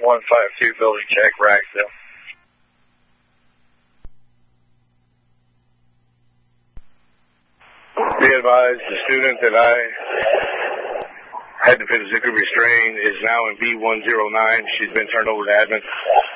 152 building check, Racksville. Be advised, the student that I had to physically restrain is now in B109. She's been turned over to admin.